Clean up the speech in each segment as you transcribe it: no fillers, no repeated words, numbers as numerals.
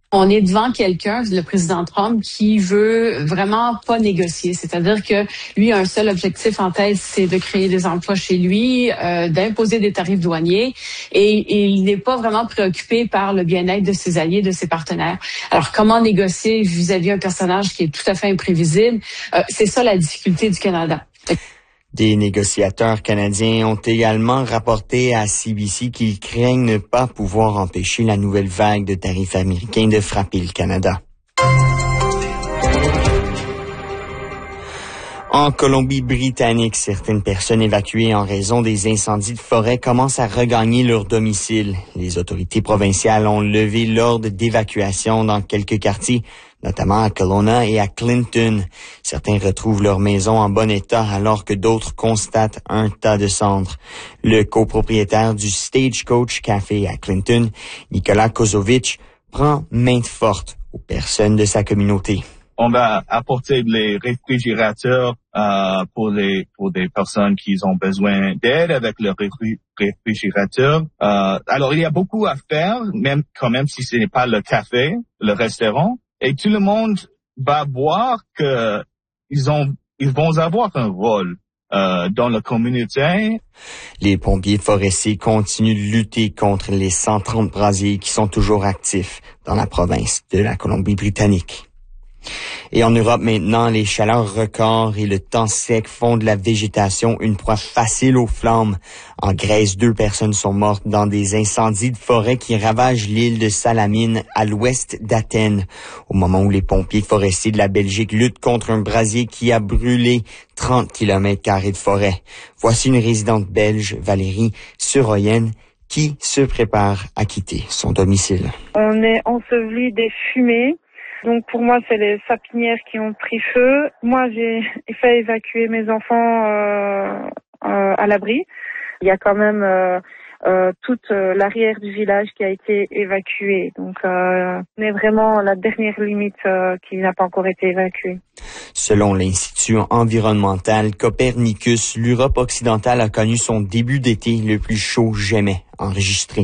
On est devant quelqu'un, le président Trump, qui veut vraiment pas négocier. C'est-à-dire que lui a un seul objectif en tête, c'est de créer des emplois chez lui, d'imposer des tarifs douaniers, et il n'est pas vraiment préoccupé par le bien-être de ses alliés, de ses partenaires. Alors, comment négocier vis-à-vis un personnage qui est tout à fait imprévisible? C'est ça la difficulté du Canada. Des négociateurs canadiens ont également rapporté à CBC qu'ils craignent ne pas pouvoir empêcher la nouvelle vague de tarifs américains de frapper le Canada. En Colombie-Britannique, certaines personnes évacuées en raison des incendies de forêt commencent à regagner leur domicile. Les autorités provinciales ont levé l'ordre d'évacuation dans quelques quartiers, notamment à Kelowna et à Clinton. Certains retrouvent leur maison en bon état alors que d'autres constatent un tas de cendres. Le copropriétaire du Stagecoach Café à Clinton, Nicolas Kozovic, prend main forte aux personnes de sa communauté. On va apporter les réfrigérateurs pour des personnes qui ont besoin d'aide avec le réfrigérateur. Alors il y a beaucoup à faire, même si ce n'est pas le café, le restaurant. Et tout le monde va voir que ils vont avoir un rôle dans la communauté. Les pompiers forestiers continuent de lutter contre les 130 brasiers qui sont toujours actifs dans la province de la Colombie-Britannique. Et en Europe maintenant, les chaleurs records et le temps sec font de la végétation une proie facile aux flammes. En Grèce, 2 personnes sont mortes dans des incendies de forêt qui ravagent l'île de Salamine à l'ouest d'Athènes. Au moment où les pompiers forestiers de la Belgique luttent contre un brasier qui a brûlé 30 km² de forêt. Voici une résidente belge, Valérie Suroyen, qui se prépare à quitter son domicile. On est enseveli des fumées. Donc pour moi, c'est les sapinières qui ont pris feu. Moi, j'ai fait évacuer mes enfants à l'abri. Il y a quand même toute l'arrière du village qui a été évacuée. Donc on est vraiment à la dernière limite qui n'a pas encore été évacuée. Selon l'Institut environnemental Copernicus, l'Europe occidentale a connu son début d'été le plus chaud jamais enregistré.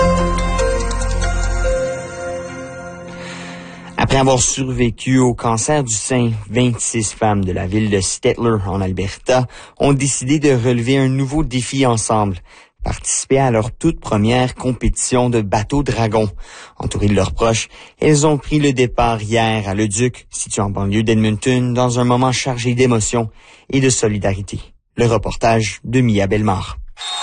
Après avoir survécu au cancer du sein, 26 femmes de la ville de Stettler, en Alberta, ont décidé de relever un nouveau défi ensemble. Participer à leur toute première compétition de bateau dragon. Entourées de leurs proches, elles ont pris le départ hier à Leduc, situé en banlieue d'Edmonton, dans un moment chargé d'émotion et de solidarité. Le reportage de Mia Bellemare.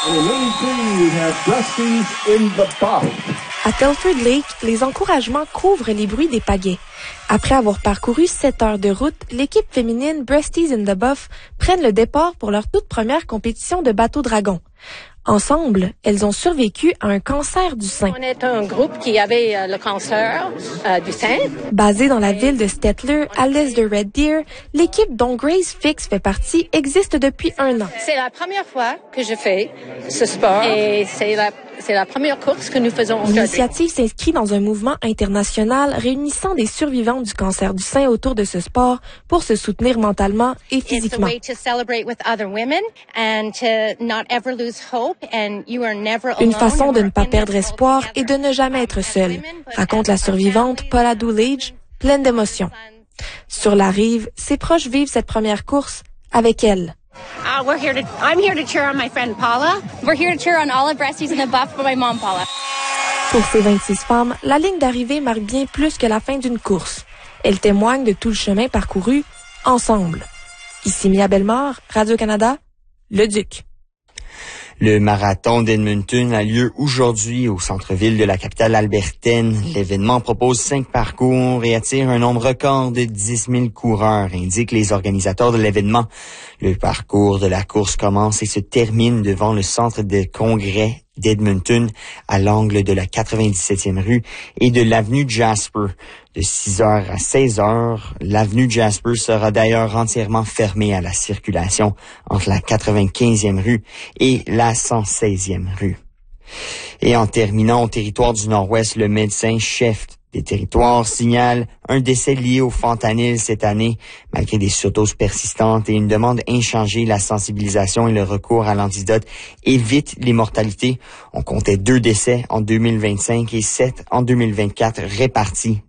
À Telford Lake, les encouragements couvrent les bruits des pagaies. Après avoir parcouru 7 heures de route, l'équipe féminine Breasties in the Buff prennent le départ pour leur toute première compétition de bateau dragon. Ensemble, elles ont survécu à un cancer du sein. On est un groupe qui avait le cancer du sein. Basée dans la ville de Stettler, à l'est de Red Deer, l'équipe dont Grace Fix fait partie existe depuis 1 an. C'est la première fois que je fais ce sport et c'est la première course que nous faisons aujourd'hui. L'initiative s'inscrit dans un mouvement international réunissant des survivants du cancer du sein autour de ce sport pour se soutenir mentalement et physiquement. Une façon de ne pas perdre espoir et de ne jamais être seule, raconte la survivante Paula Doolage, pleine d'émotions. Sur la rive, ses proches vivent cette première course avec elle. I'm here to cheer on my friend Paula. We're here to cheer on all of Breasties in the Buff for my mom, Paula. Pour ces 26 femmes, la ligne d'arrivée marque bien plus que la fin d'une course. Elle témoigne de tout le chemin parcouru ensemble. Ici Mia Bellemare, Radio-Canada, Leduc. Le marathon d'Edmonton a lieu aujourd'hui au centre-ville de la capitale albertaine. L'événement propose 5 parcours et attire un nombre record de 10 000 coureurs, indiquent les organisateurs de l'événement. Le parcours de la course commence et se termine devant le centre de congrès d'Edmonton, à l'angle de la 97e rue et de l'avenue Jasper. De 6h à 16h, l'avenue Jasper sera d'ailleurs entièrement fermée à la circulation entre la 95e rue et la 116e rue. Et en terminant au territoire du Nord-Ouest, le médecin-chef des territoires signale un décès lié au fentanyl cette année. Malgré des surdoses persistantes et une demande inchangée, la sensibilisation et le recours à l'antidote évitent les mortalités. On comptait 2 décès en 2025 et 7 en 2024 répartis